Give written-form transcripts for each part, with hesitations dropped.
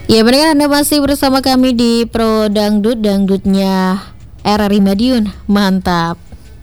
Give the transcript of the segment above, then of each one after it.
Ya benar, Anda masih bersama kami di Pro Dangdut, dangdutnya RRI Madiun. Mantap.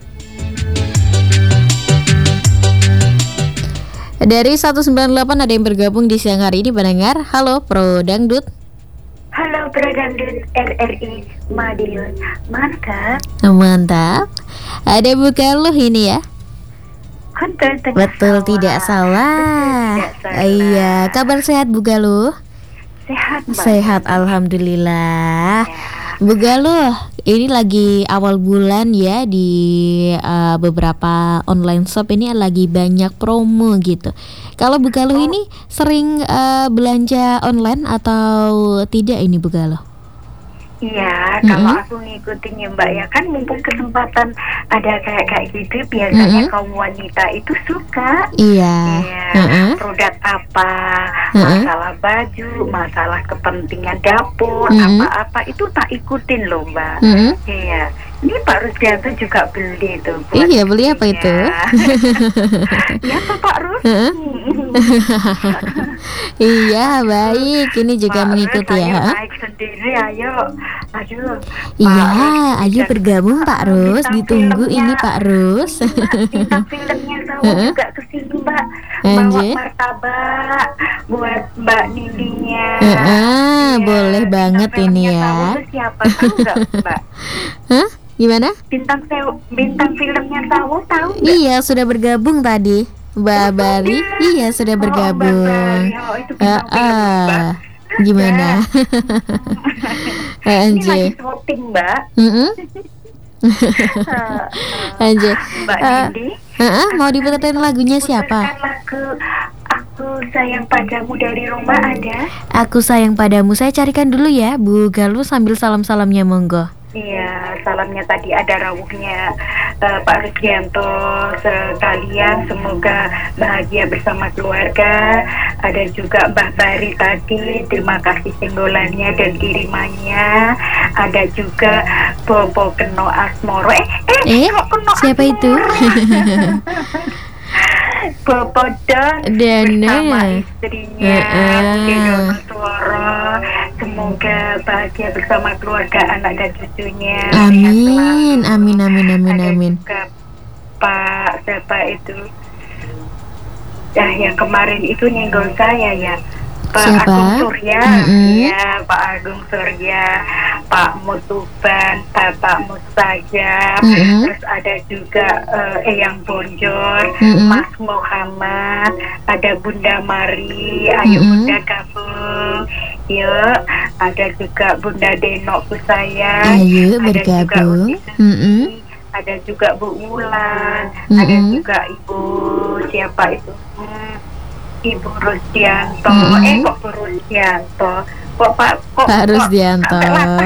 Dari 198 ada yang bergabung di siang hari ini pendengar. Halo Pro Dangdut. Halo Pro Dangdut RRI Madiun. Mantap. Mantap. Ada Bu Galuh ini ya. Betul, tidak salah. Iya, kabar sehat Bu Galuh? Sehat, Mbak. Sehat, alhamdulillah. Ya. Bu Galuh, ini lagi awal bulan ya, di beberapa online shop ini lagi banyak promo gitu. Kalau Bu Galuh ini sering belanja online atau tidak ini Bu Galuh? Iya, kalau aku ngikutin ya Mbak ya, kan mumpung kesempatan ada kayak gitu, biasanya kaum wanita itu suka. Iya. Produk apa, masalah baju, masalah kepentingan dapur, apa-apa itu tak ikutin loh Mbak. Iya. Ini Pak Rusdianto juga beli tuh. Iya, beli apa itu? Ya tuh Pak Rus. Iya, baik. Ini juga Pak mengikuti Rus, ya. ayo naik sendiri, ayo. Aduh. Iya, ayo bergabung Pak Rus. Ditunggu ini Pak Rus. Bintang filmnya Sawo juga kesini Mbak. Bawa martabak buat Mbak Nindinya. Boleh banget ini ya. Sawo itu siapa tahu nggak Mbak? Hah? Gimana? Bintang filmnya Sawo tahu nggak? Iya, sudah bergabung tadi. Mbak Bari, iya sudah bergabung. Itu bintang film Mbak. Gimana? Ini lagi shopping Mbak. Anjay. Mbak Nindi. Mau diputarkan lagunya siapa? Lagu Aku Sayang Padamu dari Roma ada. Aku Sayang Padamu. Saya carikan dulu ya Bu Galuh sambil salam-salamnya monggo. Iya, salamnya tadi ada rawuhnya Pak Rusdianto sekalian, semoga bahagia bersama keluarga. Ada juga Mbah Bari tadi, terima kasih senggolannya dan kirimannya. Ada juga Bobo Keno Asmoro. Kok Keno siapa Asmoro? itu? Bobo Don bersama istrinya Dono Suara. Semoga bahagia bersama keluarga, anak dan cucunya. Amin, amin, amin, amin, amin. Juga Pak siapa itu? Ya, yang kemarin itu nyenggol saya ya. Pak Siapa? Agung Surya, ya Pak Agung Surya, Pak Mutuban, Bapak Mustajab, terus ada juga Eyang Bonjor, Mas Muhammad, ada Bunda Mari, ayo Bunda gabung, yuk, ada juga Bunda Denok Kusayang, ayo ada bergabung. juga ada juga Bu Wulan, ada juga Ibu siapa itu? Ibu Rusdianto, kok Bu Rusdianto, kok Pak Rusdianto,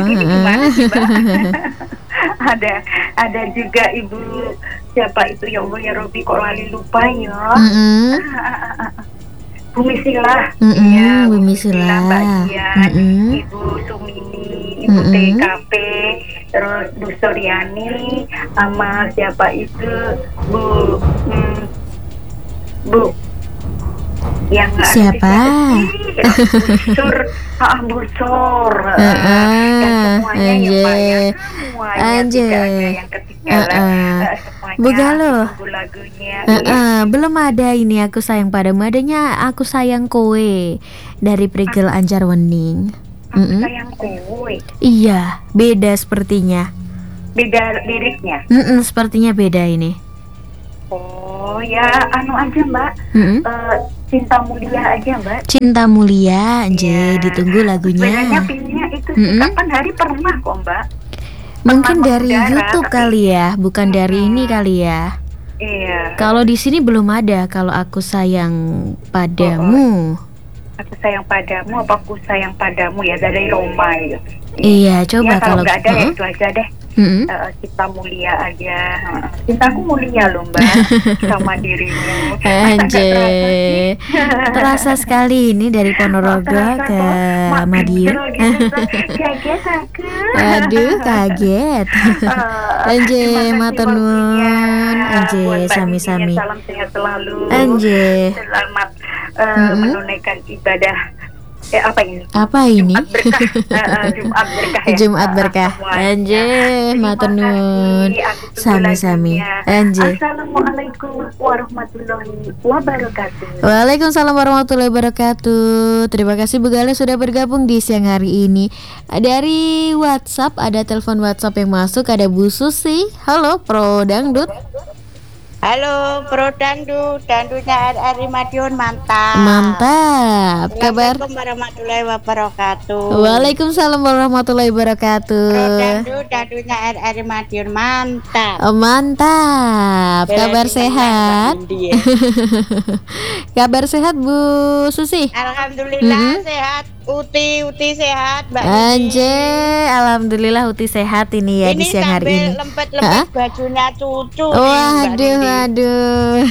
ada juga Ibu siapa itu ya Allah ya Robi, kok lali lupa ya. Bumi Sila, ya Bumi Sila, Mbak Dian, Ibu Sumini, Ibu TKP, terus Bu Suryani, sama siapa itu Bu yang siapa? Busur, semuanya ya Pak ya, semuanya tidak ada yang ketinggalan. Bu Galuh, lagunya belum ada ini Aku Sayang Padamu, adanya Aku Sayang Kowe dari Prigel Anjar Wening. Aku Sayang Kowe. Iya, beda sepertinya. Beda liriknya. Sepertinya beda ini. Oh ya, anu aja Mbak. Cinta Mulia aja Mbak. Cinta Mulia, Anje, ditunggu lagunya. Sebenarnya pilihnya itu kapan hari pernah kok Mbak. Mungkin dari YouTube kali ya, bukan dari ini kali ya. Iya. Kalau di sini belum ada. Kalau Aku Sayang Padamu. Aku Sayang Padamu, apa Aku Sayang Padamu ya dari Roma ya. Iya, coba ya, kalau nggak ada ya itu aja deh. Cinta Mulia aja. Cintaku mulia loh Mbak sama dirimu. Anjay, terasa sekali ini dari Ponorogo ke Madiun. Kaget aku. Aduh, kaget. Anjay, matur nuwun. Anjay, sami-sami. Salam sehat selalu. Anjay. Selamat menunaikan ibadah Apa ini? Apa ini? Jumat berkah. Jumat berkah ya. Jumat berkah. Semuanya. Anje, Terima matur nuwun. kasih. Aku tunggu Sami-sami. lagunya. Anje. Assalamualaikum warahmatullahi wabarakatuh. Waalaikumsalam warahmatullahi wabarakatuh. Terima kasih Bu Galuh sudah bergabung di siang hari ini. Dari WhatsApp ada telepon WhatsApp yang masuk, ada Bu Susi. Halo Pro Dangdut. Halo, Bro Dandunya RRI Madiun, mantap. Mantap. Kabar? Assalamualaikum warahmatullahi wabarakatuh. Waalaikumsalam warahmatullahi wabarakatuh. Bro Dandunya RRI Madiun, mantap. Mantap. Kabar sehat? Kabar sehat Bu Susi? Alhamdulillah sehat. Uti sehat, Mbak Nindi. Anje, alhamdulillah Uti sehat ini ya ini di siang hari ini. Ini lempet-lempet bajunya cucu. Waduh.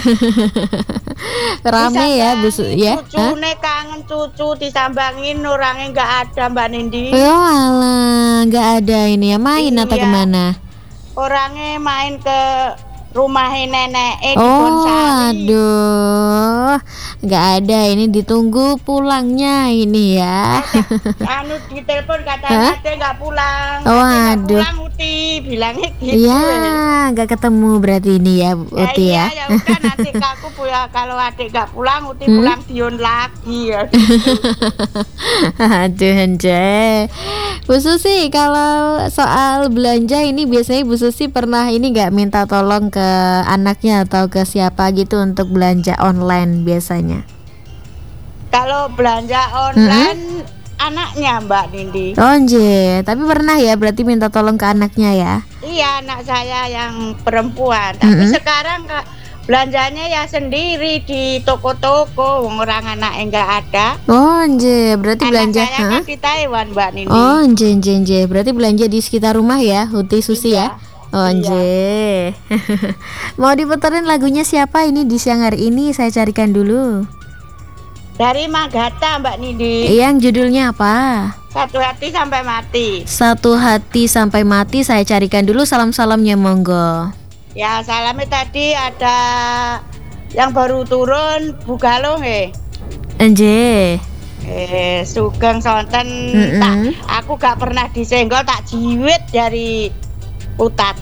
Rame ya Bu ya. Cucune kangen cucu, disambangin orangnya nggak ada Mbak Nindi. Oh alah, nggak ada ini ya, main atau kemana? Orangnya main ke rumah nenek di Oh Bonsari. aduh, nggak ada, ini ditunggu pulangnya ini ya. Anu di telepon katanya Ade nggak pulang. Oh Ade nggak aduh. pulang Uti bilangnya gitu. Iya, nggak ketemu berarti ini ya Uti ya. Ya udah nanti aku pulang, kalau adik nggak pulang Uti pulang Dion lagi ya. Aduh Anje. Bu Susi, kalau soal belanja ini biasanya Bu Susi pernah ini nggak minta tolong ke anaknya atau ke siapa gitu untuk belanja online biasanya? Kalau belanja online anaknya Mbak Nindi. Oh Anje, tapi pernah ya berarti minta tolong ke anaknya ya? Iya, anak saya yang perempuan. Tapi sekarang belanjanya ya sendiri di toko-toko, orang anaknya nggak ada. Oh Anje, berarti Anak belanja saya kan di Taiwan Mbak Nindi. Oh Anje, berarti belanja di sekitar rumah ya, Uti Susi ya? Oh Anje. Mau diputerin lagunya siapa ini di siang hari ini? Saya carikan dulu. Dari Magata Mbak Nindi. Yang judulnya apa? Satu hati sampai mati. Satu hati sampai mati. Saya carikan dulu, salam-salamnya monggo. Ya salamnya tadi ada yang baru turun Bu Galuh Anje. Sugeng Sonten. Aku gak pernah disenggol, tak jiwit dari Utat.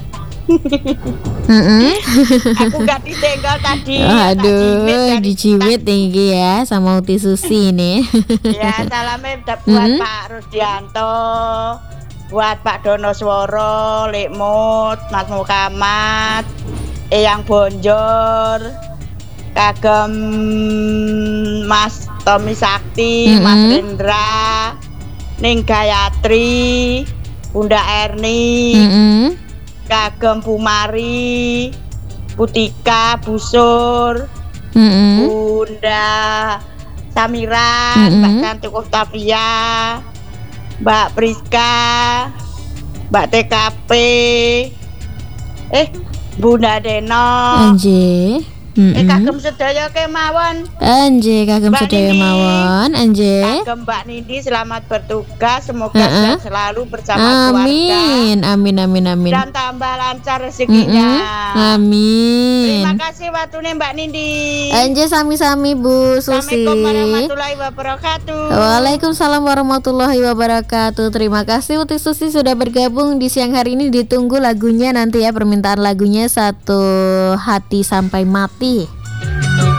Aku gak disenggol tadi. Aduh, diciwit tinggi ya sama Uti Susi ini. Ya salamnya buat Pak Rusdianto, buat Pak Donosworo, Lekmut, Mas Muhammad, Eyang Bonjor, kagem Mas Tommy Sakti, Mas Rendra, Ning Gayatri, Bunda Erni, kagem Pumari, Putika, Busur, Bunda Samiran, Mbak Cantik Octavia, Mbak Priska, Mbak TKP, Bunda Deno, Anje. kagem sedaya kemawon. Anje, kagem sedaya mawon. Anje. Kagem Mbak Nindi selamat bertugas, semoga sehat selalu bersama keluarga. Amin. Dan tambah lancar rezekinya. Amin. Terima kasih waktunya Mbak Nindi. Anje sami-sami Bu Susi. Assalamualaikum warahmatullahi wabarakatuh. Waalaikumsalam warahmatullahi wabarakatuh. Terima kasih Uti Susi sudah bergabung di siang hari ini. Ditunggu lagunya nanti ya, permintaan lagunya Satu Hati Sampai Mati.